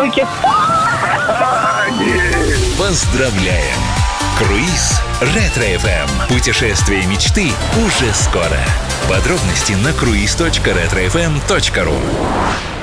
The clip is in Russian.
Америки. Поздравляем! Круиз «Ретро-ФМ». Путешествие мечты уже скоро. Подробности на cruise.retrofm.ru.